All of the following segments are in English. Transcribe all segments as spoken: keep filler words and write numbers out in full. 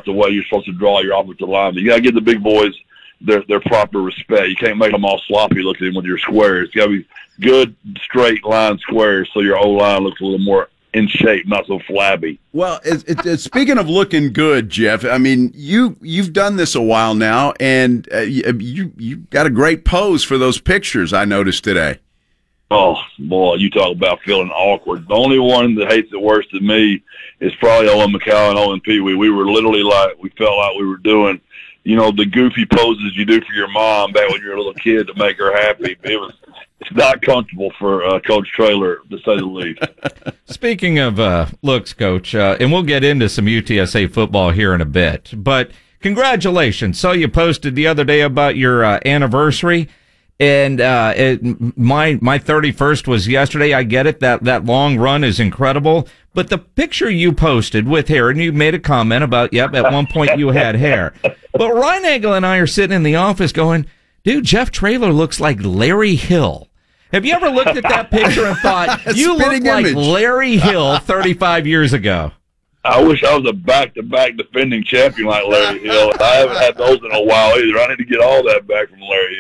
about the way you're supposed to draw your offensive line. You got to give the big boys their their proper respect. You can't make them all sloppy looking with your squares. You got to be good, straight line squares so your O-line looks a little more in shape, not so flabby. Well, it, it, it, speaking of looking good, Jeff, I mean, you, you've done this a while now, and uh, you you got a great pose for those pictures I noticed today. Oh, boy, you talk about feeling awkward. The only one that hates it worse than me is probably Owen McCall and Owen Pee Wee. We were literally like, we felt like we were doing, you know, the goofy poses you do for your mom back when you were a little kid to make her happy. It was It's not comfortable for uh, Coach Traylor, to say the least. Speaking of uh, looks, Coach, uh, and we'll get into some U T S A football here in a bit, but congratulations. Saw you posted the other day about your uh, anniversary, and uh, it, my my thirty-first was yesterday. I get it. That, that long run is incredible, but the picture you posted with hair, and you made a comment about, yep, at one point you had hair. But Ryan Eagle and I are sitting in the office going, dude, Jeff Traylor looks like Larry Hill. Have you ever looked at that picture and thought, you look like image. Larry Hill thirty-five years ago? I wish I was a back-to-back defending champion like Larry Hill. I haven't had those in a while either. I need to get all that back from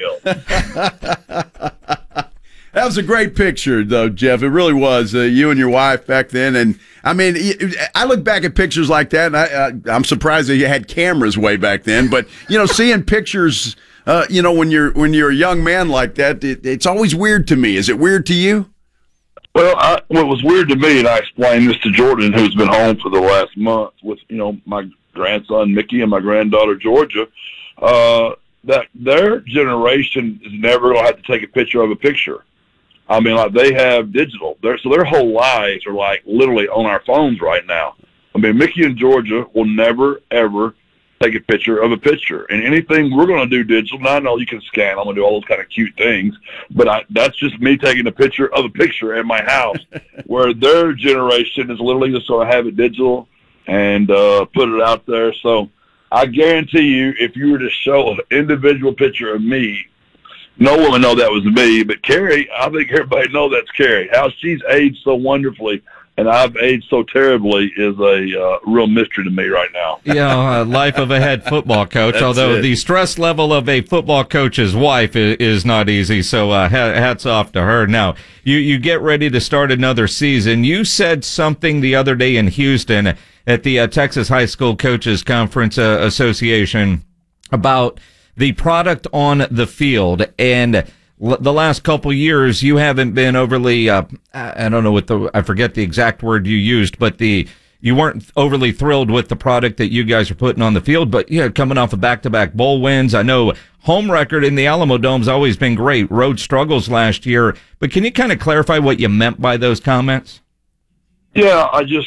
Larry Hill. That was a great picture, though, Jeff. It really was. Uh, you and your wife back then. And, I mean, I look back at pictures like that, and I, uh, I'm surprised that you had cameras way back then. But, you know, seeing pictures – Uh, you know, when you're when you're a young man like that, it, it's always weird to me. Is it weird to you? Well, I, what was weird to me, and I explained this to Jordan, who's been home for the last month with, you know, my grandson Mickey and my granddaughter Georgia, uh, that their generation is never going to have to take a picture of a picture. I mean, like they have digital. They're, so their whole lives are like literally on our phones right now. I mean, Mickey and Georgia will never, ever take a picture of a picture. And anything we're going to do digital, now I know you can scan, I'm going to do all those kind of cute things, but I, that's just me taking a picture of a picture at my house, where their generation is literally just going to have it digital and uh, put it out there. So I guarantee you, if you were to show an individual picture of me, no one would know that was me. But Carrie, I think everybody knows that's Carrie. How she's aged so wonderfully and I've aged so terribly is a uh, real mystery to me right now. You know, uh, life of a head football coach, although it. the stress level of a football coach's wife is, is not easy, so uh, hats off to her. Now, you, you get ready to start another season. You said something the other day in Houston at the uh, Texas High School Coaches Conference uh, Association about the product on the field, and the last couple years, you haven't been overly, uh, I don't know what the, I forget the exact word you used, but the, you weren't overly thrilled with the product that you guys are putting on the field, but yeah, coming off of back-to-back bowl wins. I know home record in the Alamo Dome's always been great. Road struggles last year, but can you kind of clarify what you meant by those comments? Yeah, I just,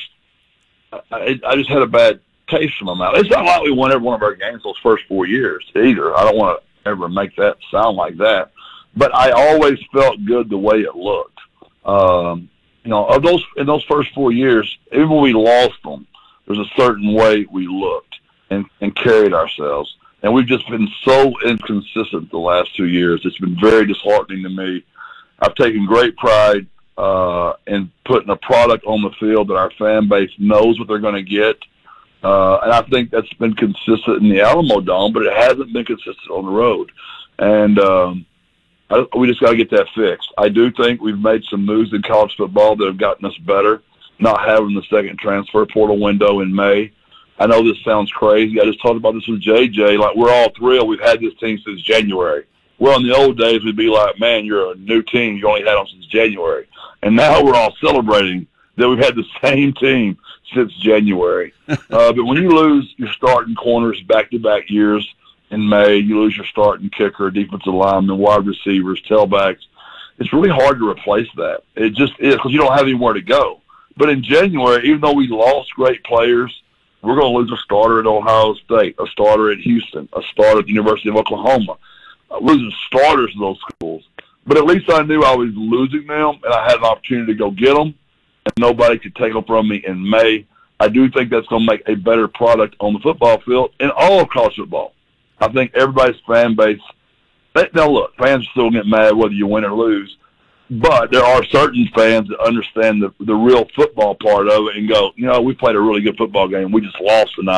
I, I just had a bad taste in my mouth. It's not like we won every one of our games those first four years either. I don't want to ever make that sound like that. But I always felt good the way it looked. Um, you know, of those in those first four years, even when we lost them, there's a certain way we looked and, and carried ourselves. And we've just been so inconsistent the last two years. It's been very disheartening to me. I've taken great pride uh, in putting a product on the field that our fan base knows what they're going to get. Uh, and I think that's been consistent in the Alamo Dome, but it hasn't been consistent on the road. And um, I, we just got to get that fixed. I do think we've made some moves in college football that have gotten us better, not having the second transfer portal window in May. I know this sounds crazy. I just talked about this with J J. Like, we're all thrilled we've had this team since January. Well, in the old days, we'd be like, man, you're a new team. You only had them since January. And now we're all celebrating that we've had the same team since January. uh, but when you lose your starting corners back-to-back years, in May, you lose your starting kicker, defensive lineman, wide receivers, tailbacks. It's really hard to replace that. It just is, because you don't have anywhere to go. But in January, even though we lost great players, we're going to lose a starter at Ohio State, a starter at Houston, a starter at the University of Oklahoma. Uh, losing starters in those schools. But at least I knew I was losing them, and I had an opportunity to go get them, and nobody could take them from me in May. I do think that's going to make a better product on the football field in all of college football. I think everybody's fan base, they, now look, fans still get mad whether you win or lose, but there are certain fans that understand the, the real football part of it and go, you know, we played a really good football game. We just lost tonight.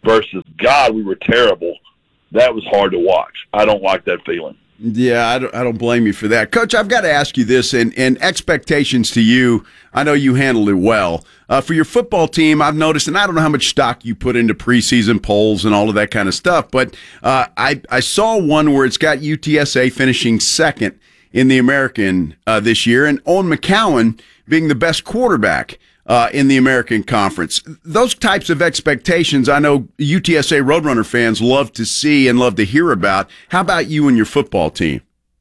versus, God, we were terrible, that was hard to watch. I don't like that feeling. Yeah, I don't, I don't blame you for that. Coach, I've got to ask you this, and, and expectations to you, I know you handled it well. Uh, for your football team, I've noticed, and I don't know how much stock you put into preseason polls and all of that kind of stuff, but uh, I, I saw one where it's got U T S A finishing second in the American uh, this year, and Owen McCowan being the best quarterback uh, in the American Conference. Those types of expectations, I know U T S A Roadrunner fans love to see and love to hear about. How about you and your football team?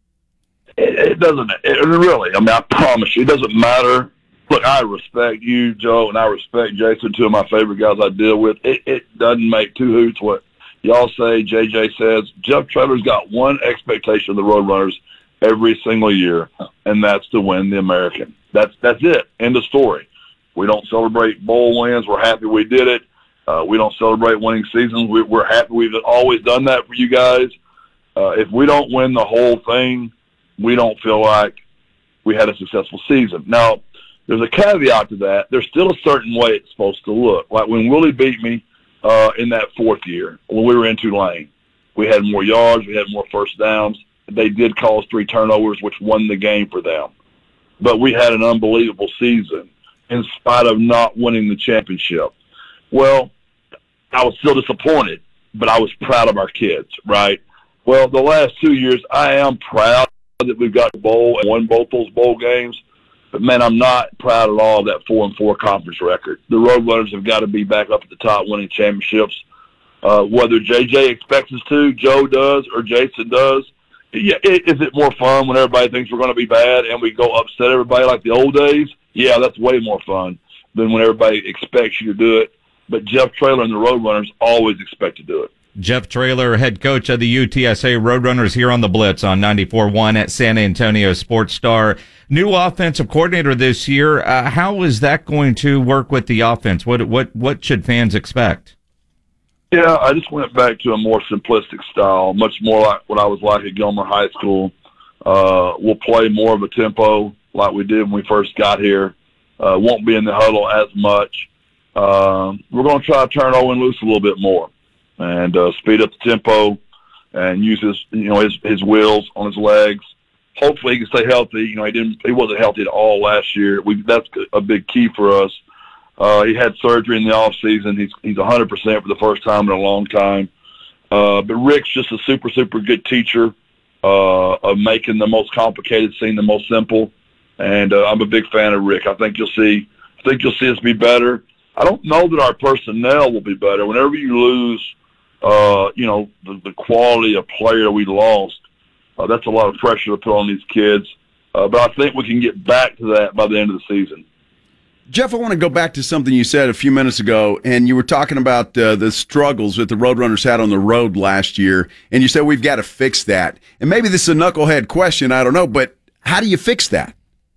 It, it doesn't, it really, I mean, I promise you, it doesn't matter. Look, I respect you, Joe, and I respect Jason, two of my favorite guys I deal with. It, it doesn't make two hoots what y'all say, J J says. Jeff Traylor's got one expectation of the Roadrunners every single year, and that's to win the American. That's that's it. End of story. We don't celebrate bowl wins. We're happy we did it. Uh, we don't celebrate winning seasons. We, we're happy we've always done that for you guys. Uh, if we don't win the whole thing, we don't feel like we had a successful season. Now, there's a caveat to that. There's still a certain way it's supposed to look. Like when Willie beat me uh, in that fourth year, when we were in Tulane, we had more yards, we had more first downs. They did cause three turnovers, which won the game for them. But we had an unbelievable season in spite of not winning the championship. Well, I was still disappointed, but I was proud of our kids, right? Well, the last two years, I am proud that we've got the bowl and won both those bowl games. But, man, I'm not proud at all of that four and four conference record. The Roadrunners have got to be back up at the top winning championships. Uh, whether J J expects us to, Joe does, or Jason does. Yeah, is it more fun when everybody thinks we're going to be bad and we go upset everybody like the old days? Yeah, that's way more fun than when everybody expects you to do it. But Jeff Traylor and the Roadrunners always expect to do it. Jeff Traylor, head coach of the U T S A Roadrunners, here on the Blitz on ninety-four point one at San Antonio Sports Star. New offensive coordinator this year. Uh, how is that going to work with the offense? What what what should fans expect? Yeah, I just went back to a more simplistic style, much more like what I was like at Gilmer High School. Uh, we'll play more of a tempo like we did when we first got here. Uh, won't be in the huddle as much. Uh, we're going to try to turn Owen loose a little bit more and uh, speed up the tempo and use his, you know, his his wheels on his legs. Hopefully, he can stay healthy. You know, he didn't he wasn't healthy at all last year. We that's a big key for us. Uh, he had surgery in the off season. He's he's one hundred percent for the first time in a long time. Uh, but Rick's just a super super good teacher uh, of making the most complicated seem the most simple. And uh, I'm a big fan of Rick. I think you'll see. I think you'll see us be better. I don't know that our personnel will be better. Whenever you lose, uh, you know, the, the quality of player we lost, uh, that's a lot of pressure to put on these kids. Uh, but I think we can get back to that by the end of the season. Jeff, I want to go back to something you said a few minutes ago, and you were talking about uh, the struggles that the Roadrunners had on the road last year, and you said we've got to fix that. And maybe this is a knucklehead question, I don't know, but how do you fix that?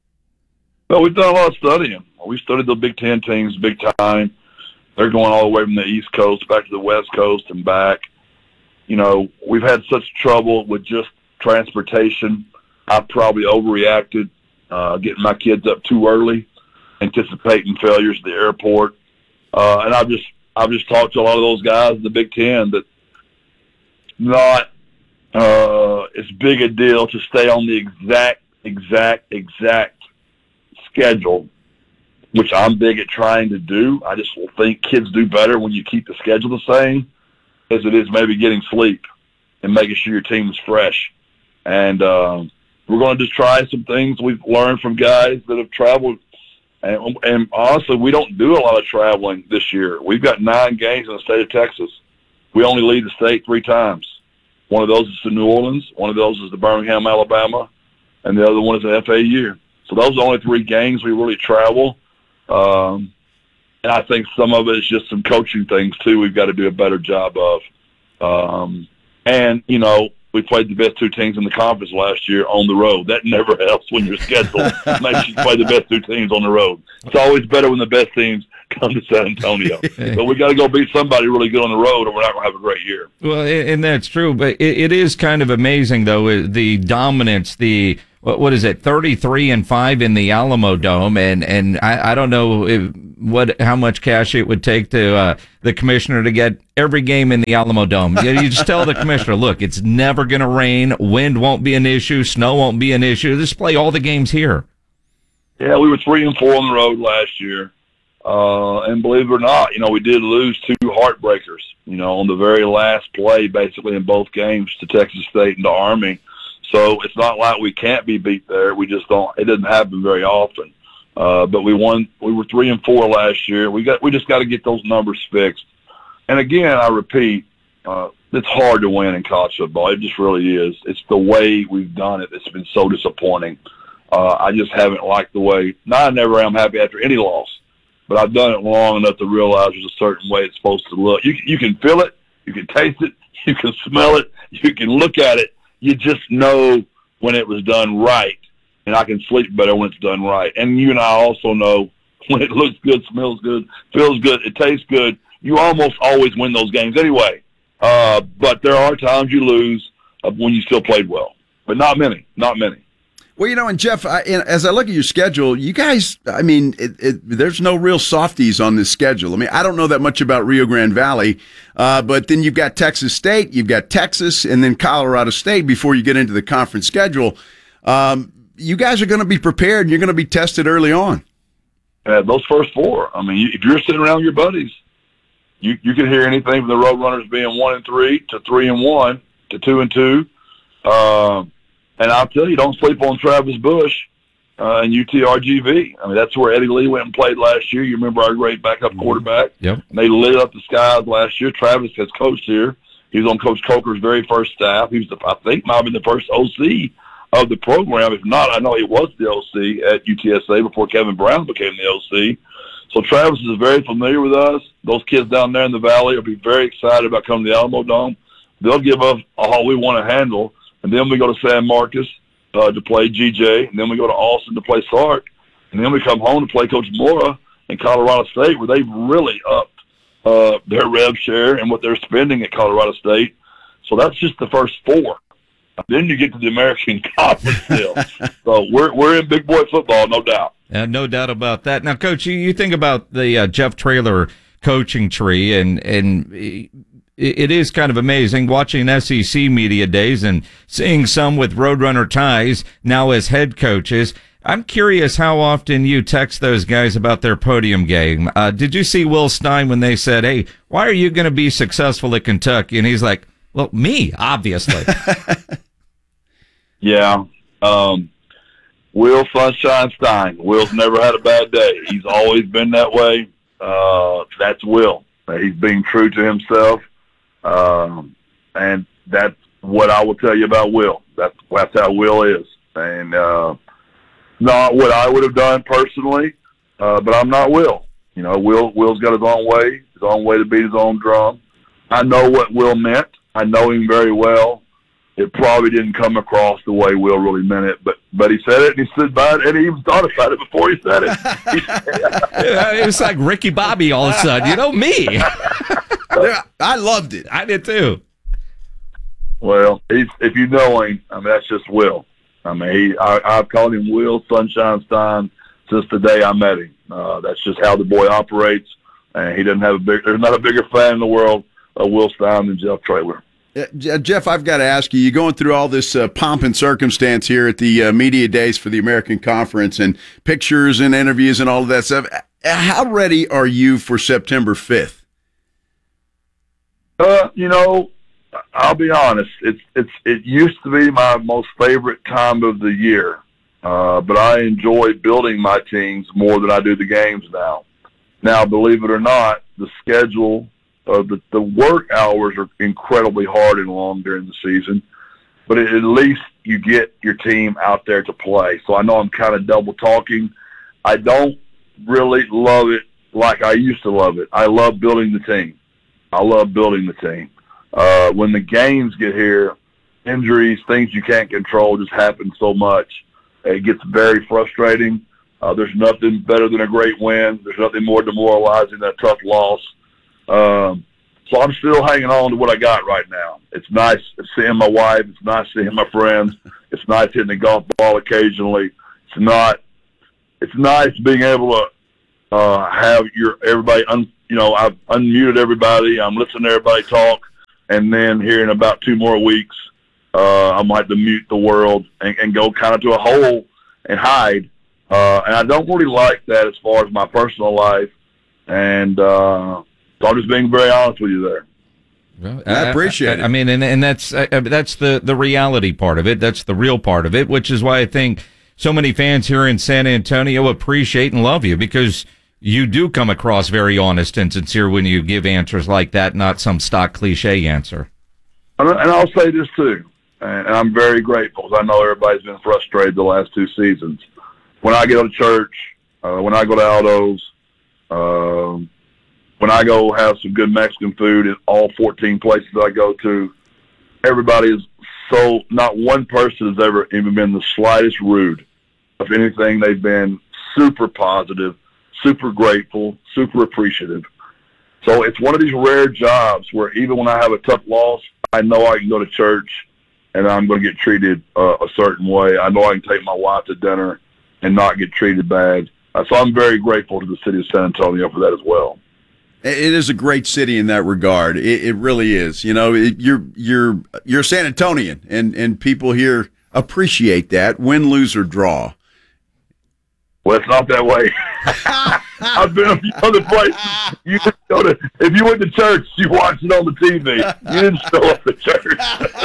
Well, we've done a lot of studying. We studied the Big Ten teams big time. They're going all the way from the East Coast back to the West Coast and back. You know, we've had such trouble with just transportation. I probably overreacted, uh, getting my kids up too early, anticipating failures at the airport. Uh, and I've just I've just talked to a lot of those guys in the Big Ten that not uh, as big a deal to stay on the exact, exact, exact schedule, which I'm big at trying to do. I just think kids do better when you keep the schedule the same as it is maybe getting sleep and making sure your team is fresh. And uh, we're going to just try some things we've learned from guys that have traveled. And, and honestly, we don't do a lot of traveling this year. We've got nine games in the state of Texas. We only lead the state three times. One of those is to New Orleans. One of those is to Birmingham, Alabama. And the other one is at F A U. So those are the only three games we really travel. Um, and I think some of it is just some coaching things, too, we've got to do a better job of. Um, and, you know, we played the best two teams in the conference last year on the road. That never helps when your schedule makes you play the best two teams on the road. It's always better when the best teams come to San Antonio. But we got to go beat somebody really good on the road, or we're not going to have a great year. Well, and that's true. But it is kind of amazing, though, the dominance, the what, what is it, thirty-three and five in the Alamo Dome, and and I, I don't know if, what how much cash it would take to uh, the commissioner to get every game in the Alamo Dome. You, you just tell the commissioner, look, it's never going to rain, wind won't be an issue, snow won't be an issue. Just play all the games here. Yeah, we were three and four on the road last year, uh, and believe it or not, you know, we did lose two heartbreakers. You know, on the very last play, basically in both games, to Texas State and to Army. So it's not like we can't be beat there. We just don't. It doesn't happen very often. Uh, but we won. We were three and four last year. We got. We just got to get those numbers fixed. And again, I repeat, uh, it's hard to win in college football. It just really is. It's the way we've done it that's been so disappointing. Uh, I just haven't liked the way. Now I never am happy after any loss, but I've done it long enough to realize there's a certain way it's supposed to look. You you can feel it. You can taste it. You can smell it. You can look at it. You just know when it was done right, and I can sleep better when it's done right. And you and I also know when it looks good, smells good, feels good, it tastes good. You almost always win those games anyway. Uh, but there are times you lose uh, when you still played well, but not many, not many. Well, you know, and Jeff, I, as I look at your schedule, you guys, I mean, it, it, there's no real softies on this schedule. I mean, I don't know that much about Rio Grande Valley, uh, but then you've got Texas State, you've got Texas, and then Colorado State before you get into the conference schedule. Um, you guys are going to be prepared, and you're going to be tested early on. Uh, those first four, I mean, if you're sitting around with your buddies, you, you can hear anything from the Roadrunners being one and three to three and one to two and two. Um, And I'll tell you, don't sleep on Travis Bush uh, and U T R G V. I mean, that's where Eddie Lee went and played last year. You remember our great backup quarterback? Yep. And they lit up the skies last year. Travis has coached here. He was on Coach Coker's very first staff. He was, the, I think, might have been the first O C of the program. If not, I know he was the O C at U T S A before Kevin Brown became the O C. So Travis is very familiar with us. Those kids down there in the Valley will be very excited about coming to the Alamo Dome. They'll give us all we want to handle. And then we go to San Marcos uh, to play G J, and then we go to Austin to play Sark, and then we come home to play Coach Mora in Colorado State, where they've really upped uh, their rev share and what they're spending at Colorado State. So that's just the first four. Then you get to the American Conference still. So we're we're in big boy football, no doubt. Uh, no doubt about that. Now, Coach, you, you think about the uh, Jeff Traylor coaching tree, and and. It is kind of amazing watching S E C media days and seeing some with Roadrunner ties now as head coaches. I'm curious how often you text those guys about their podium game. Uh, did you see Will Stein when they said, hey, why are you going to be successful at Kentucky? And he's like, well, me, obviously. Yeah. Um, Will Sunshine Stein. Will's never had a bad day. He's always been that way. Uh, that's Will. He's being true to himself. Um, and that's what I will tell you about Will. That's, that's how Will is. And, uh, not what I would have done personally, uh, but I'm not Will. You know, Will, Will's got his own way, his own way to beat his own drum. I know what Will meant. I know him very well. It probably didn't come across the way Will really meant it, but, but he said it and he stood by it and he even thought about it before he said it. It was like Ricky Bobby all of a sudden, you know, me. Yeah, I loved it. I did too. Well, he's, if you know him, I mean, that's just Will. I mean, he, I, I've called him Will Sunshine Stein since the day I met him. Uh, that's just how the boy operates, and he doesn't have a big. There's not a bigger fan in the world of Will Stein than Jeff Traylor. Uh, Jeff, I've got to ask you, you're going through all this uh, pomp and circumstance here at the uh, media days for the American Conference and pictures and interviews and all of that stuff. How ready are you for September fifth? Uh, you know, I'll be honest. It's it's it used to be my most favorite time of the year, uh, but I enjoy building my teams more than I do the games now. Now, believe it or not, the schedule, uh, the the work hours are incredibly hard and long during the season, but at least you get your team out there to play. So I know I'm kind of double talking. I don't really love it like I used to love it. I love building the team. I love building the team. Uh, when the games get here, injuries, things you can't control just happen so much. It gets very frustrating. Uh, there's nothing better than a great win. There's nothing more demoralizing than a tough loss. Um, so I'm still hanging on to what I got right now. It's nice seeing my wife. It's nice seeing my friends. It's nice hitting the golf ball occasionally. It's not. It's nice being able to uh, have your everybody. Un, you know, I've unmuted everybody. I'm listening to everybody talk, and then here in about two more weeks, uh, I might have to mute the world and, and go kind of to a hole and hide. Uh, and I don't really like that as far as my personal life. And uh, so I'm just being very honest with you there. Well, I appreciate I, it. I mean, and and that's uh, that's the the reality part of it. That's the real part of it, which is why I think so many fans here in San Antonio appreciate and love you, because you do come across very honest and sincere when you give answers like that, not some stock cliche answer. And I'll say this too, and I'm very grateful, because I know everybody's been frustrated the last two seasons. When I go to church, uh, when I go to Aldo's, um, when I go have some good Mexican food in all fourteen places I go to, everybody is so, not one person has ever even been the slightest rude. If anything, they've been super positive, super grateful, super appreciative. So it's one of these rare jobs where even when I have a tough loss, I know I can go to church and I'm going to get treated uh, a certain way. I know I can take my wife to dinner and not get treated bad. Uh, so I'm very grateful to the city of San Antonio for that as well. It is a great city in that regard. It, it really is. You know, it, you're you're you're San Antonian, and, and people here appreciate that, win, lose, or draw. Well, it's not that way. I've been a few other places. You just go to, if you went to church, you watched it on the T V. You didn't show up to church.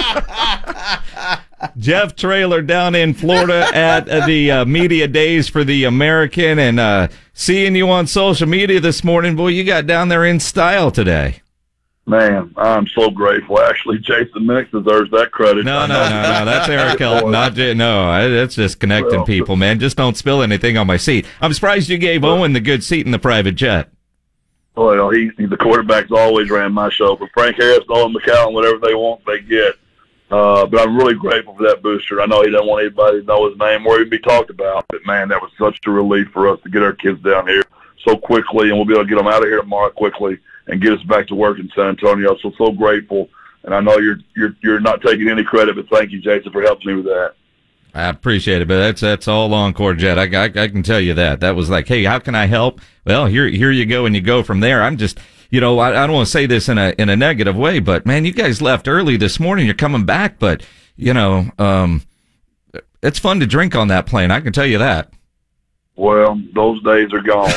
Jeff Traylor down in Florida at uh, the uh, media days for the American, and uh, seeing you on social media this morning. Boy, you got down there in style today. Man, I'm so grateful. Actually, Jason Minnick deserves that credit. No, no, no, no. That's Eric Helton. Not J- no, I, that's just connecting well, people, man. Just don't spill anything on my seat. I'm surprised you gave well, Owen the good seat in the private jet. Well, he, he the quarterbacks always ran my show. But Frank Harris, Owen McCallum, whatever they want, they get. Uh, but I'm really grateful for that booster. I know he doesn't want anybody to know his name or even be talked about. But, man, that was such a relief for us to get our kids down here so quickly, and we'll be able to get them out of here tomorrow quickly and get us back to work in San Antonio. So, so grateful. And I know you're you're you're not taking any credit, but thank you, Jason, for helping me with that. I appreciate it, but that's that's all on Courgette. I, I, I can tell you that. That was like, hey, how can I help? Well, here here you go, and you go from there. I'm just, you know, I, I don't want to say this in a in a negative way, but, man, you guys left early this morning. You're coming back, but, you know, um, it's fun to drink on that plane. I can tell you that. Well, those days are gone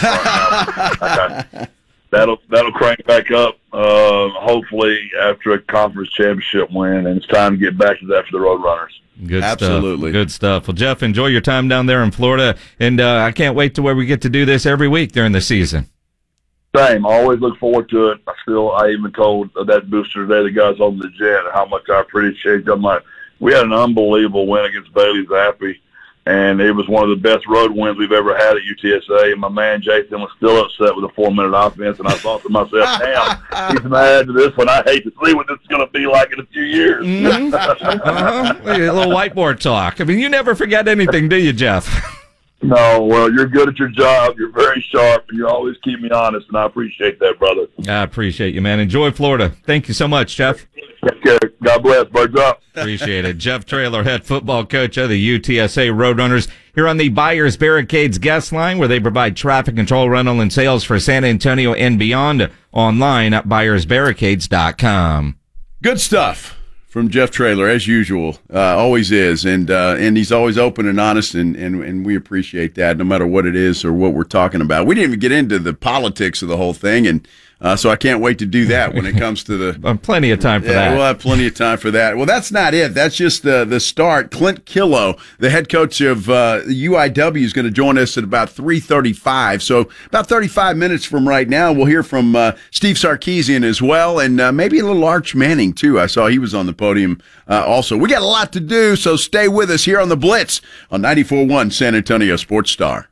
right now. That'll that'll crank back up, uh, hopefully, after a conference championship win, and it's time to get back to that for the Roadrunners. Good Absolutely. stuff. Good stuff. Well, Jeff, enjoy your time down there in Florida, and uh, I can't wait to where we get to do this every week during the season. Same. I always look forward to it. I still, I even told that booster today, the guys on the jet, how much I appreciate them. Like, we had an unbelievable win against Bailey Zappi. And it was one of the best road wins we've ever had at U T S A. And my man Jason was still upset with a four-minute offense. And I thought to myself, damn, he's mad to this one. I hate to see what this is going to be like in a few years. Mm-hmm. uh-huh. A little whiteboard talk. I mean, you never forget anything, do you, Jeff? No, well, you're good at your job. You're very sharp, and you always keep me honest, and I appreciate that, brother. I appreciate you, man. Enjoy Florida. Thank you so much, Jeff. Take care. God bless. Birds up. Appreciate it. Jeff Traylor, head football coach of the U T S A Roadrunners, here on the Buyers Barricades guest line, where they provide traffic control, rental, and sales for San Antonio and beyond. Online at buyers barricades dot com. Good stuff from Jeff Traylor, as usual. Uh, always is. And uh, and he's always open and honest, and, and, and we appreciate that, no matter what it is or what we're talking about. We didn't even get into the politics of the whole thing, and Uh, so I can't wait to do that when it comes to the... plenty of time for yeah, that. We'll have plenty of time for that. Well, that's not it. That's just the, the start. Clint Killough, the head coach of uh, U I W, is going to join us at about three thirty-five. So about thirty-five minutes from right now, we'll hear from uh, Steve Sarkisian as well, and uh, maybe a little Arch Manning, too. I saw he was on the podium uh, also. We got a lot to do, so stay with us here on The Blitz on ninety-four point one San Antonio Sports Star.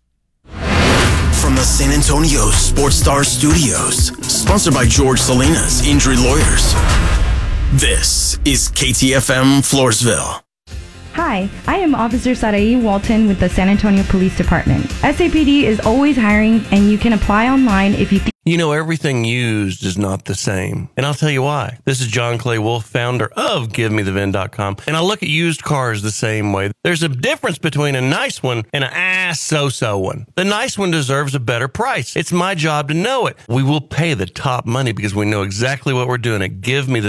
From the San Antonio Sports Star Studios, sponsored by George Salinas Injury Lawyers. This is K T F M Floresville. Hi, I am Officer Sarai Walton with the San Antonio Police Department. S A P D is always hiring, and you can apply online if you think You know, everything used is not the same. And I'll tell you why. This is John Clay Wolf, founder of Give Me The V I N dot com. And I look at used cars the same way. There's a difference between a nice one and an ah so-so one. The nice one deserves a better price. It's my job to know it. We will pay the top money because we know exactly what we're doing at Give Me The